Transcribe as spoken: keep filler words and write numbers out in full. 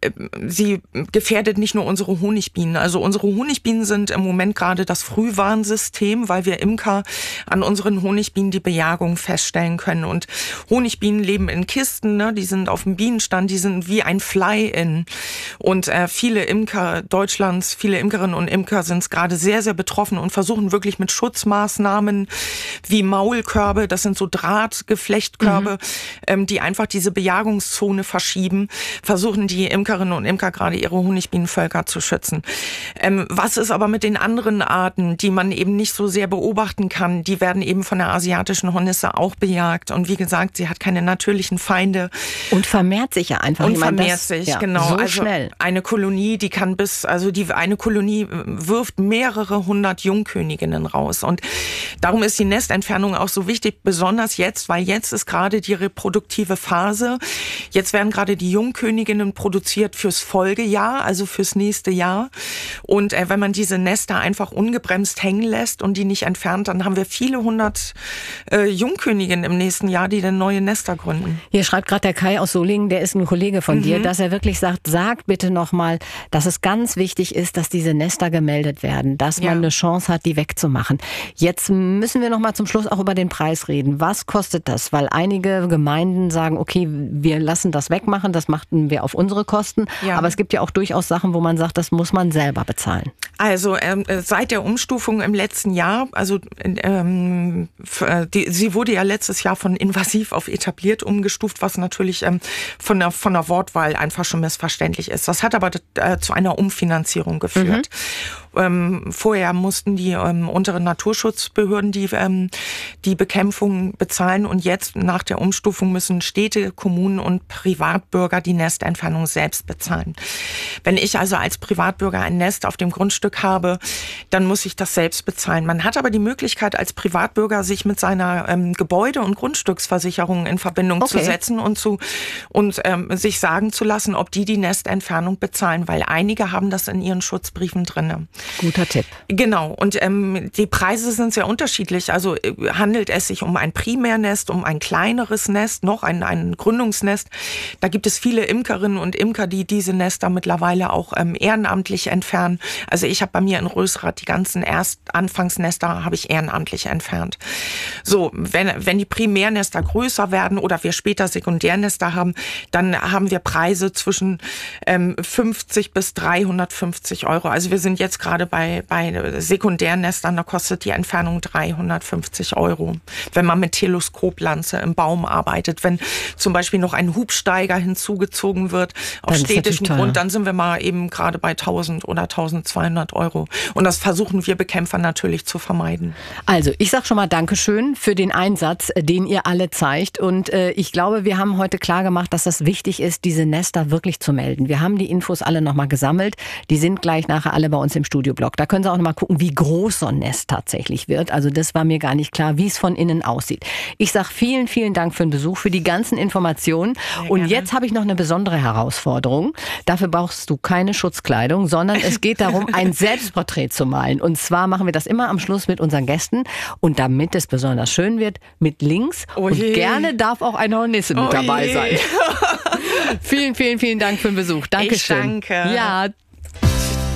sie gefährdet nicht nur unsere Honigbienen. Also unsere Honigbienen sind im Moment gerade das Frühwarnsystem, weil wir Imker an unseren Honigbienen die Bejagung feststellen können. Und Honigbienen leben in Kisten, ne? Die sind auf dem Bienenstand, die sind wie ein Fly-in. Und äh, viele Imker Deutschlands, viele Imkerinnen und Imker sind gerade sehr, sehr betroffen und versuchen wirklich mit Schutzmaßnahmen wie Maulkörbe, das sind so Drahtgeflechtkörbe, mhm. ähm, die einfach diese Bejagungszone verschieben, versuchen die Imkerinnen und Imker gerade ihre Honigbienenvölker zu schützen. Ähm, was ist aber mit den anderen Arten, die man eben nicht so sehr beobachten kann? Die werden eben von der asiatischen Hornisse auch bejagt. Und wie gesagt, sie hat keine natürlichen Feinde. Und vermehrt sich ja einfach. Und ich meine, vermehrt das, sich, ja, genau. So also schnell. Eine Kolonie, die kann bis, also die eine Kolonie wirft mehrere hundert Jungköniginnen raus. Und darum ist die Nestentfernung auch so wichtig, besonders jetzt, weil jetzt ist gerade die reproduktive Phase. Jetzt werden gerade die Jungköniginnen produziert fürs Folgejahr, also fürs nächste Jahr. Und äh, wenn man diese Nester einfach ungebremst hängen lässt und die nicht entfernt, dann haben wir viele hundert äh, Jungköniginnen im nächsten Jahr, die dann neue Nester gründen. Hier schreibt gerade der Kai aus Solingen, der ist ein Kollege von mhm. dir, dass er wirklich sagt, sag bitte nochmal, dass es ganz wichtig ist, dass diese Nester gemeldet werden, dass Ja. man eine Chance hat, die wegzumachen. Jetzt müssen wir nochmal zum Schluss auch über den Preis reden. Was kostet das? Weil einige Gemeinden sagen, okay, wir lassen das wegmachen, das machen wir auf unsere Kosten. Ja. Aber es gibt ja auch durchaus Sachen, wo man sagt, das muss man selber bezahlen. Also ähm, seit der Umstufung im letzten Jahr, also ähm, die, sie wurde ja letztes Jahr von invasiv auf etabliert umgestuft, was natürlich ähm, von der von der Wortwahl einfach schon missverständlich ist. Das hat aber äh, zu einer Umfinanzierung geführt. Mhm. Ähm, vorher mussten die ähm, unteren Naturschutzbehörden die ähm, die Bekämpfung bezahlen und jetzt nach der Umstufung müssen Städte, Kommunen und Privatbürger die Nestentfernung selbst bezahlen. Wenn ich also als Privatbürger ein Nest auf dem Grundstück habe, dann muss ich das selbst bezahlen. Man hat aber die Möglichkeit als Privatbürger sich mit seiner ähm, Gebäude- und Grundstücksversicherung in Verbindung okay. zu setzen und zu und ähm, sich sagen zu lassen, ob die die Nestentfernung bezahlen, weil einige haben das in ihren Schutzbriefen drin. Guter Tipp. Genau. Und ähm, die Preise sind sehr unterschiedlich. Also äh, handelt es sich um ein Primärnest, um ein kleineres Nest, noch ein, ein Gründungsnest. Da gibt es viele Imkerinnen und Imker, die diese Nester mittlerweile auch ähm, ehrenamtlich entfernen. Also ich habe bei mir in Rösrath die ganzen Erst-Anfangsnester habe ich ehrenamtlich entfernt. So, wenn, wenn die Primärnester größer werden oder wir später Sekundärnester haben, dann haben wir Preise zwischen ähm, fünfzig bis dreihundertfünfzig Euro. Also wir sind jetzt gerade bei, bei Sekundärnestern, da kostet die Entfernung dreihundertfünfzig Euro. Wenn man mit Teleskoplanze im Baum arbeitet, wenn zum Beispiel noch ein Hubsteiger hinzugezogen wird auf Dann ist städtischem natürlich Grund, teuer. dann sind wir mal eben gerade bei tausend oder eintausendzweihundert Euro. Und das versuchen wir Bekämpfer natürlich zu vermeiden. Also, ich sag schon mal Dankeschön für den Einsatz, den ihr alle zeigt. Und äh, ich glaube, wir haben heute klar gemacht, dass das wichtig ist, diese Nester wirklich zu melden. Wir haben die Infos alle nochmal gesammelt. Die sind gleich nachher alle bei uns im Studioblog. Da können Sie auch nochmal gucken, wie groß so ein Nest tatsächlich wird. Also das war mir gar nicht klar, wie es von innen aussieht. Ich sag vielen, vielen Dank für den Besuch, für die ganzen Informationen. Sehr Und gerne. jetzt habe ich noch eine besondere Herausforderung. Dafür brauchst du keine Schutzkleidung, sondern es geht darum, ein Selbstporträt zu malen. Und zwar machen wir das immer am Schluss mit unseren Gästen. Und damit es besonders schön wird, mit Links. Oh und je. gerne darf auch eine Hornisse mit Oh dabei je. sein. Vielen, vielen, vielen Dank für den Besuch. Dankeschön. Ich danke. Ja,